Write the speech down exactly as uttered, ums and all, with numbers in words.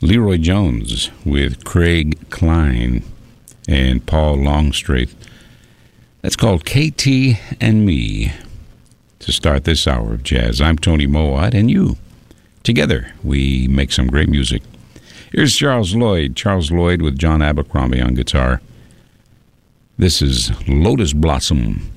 Leroy Jones with Craig Klein and Paul Longstreet. That's called K T and Me to start this hour of jazz. I'm Tony Mowat, and you. Together, we make some great music. Here's Charles Lloyd. Charles Lloyd with John Abercrombie on guitar. This is Lotus Blossom.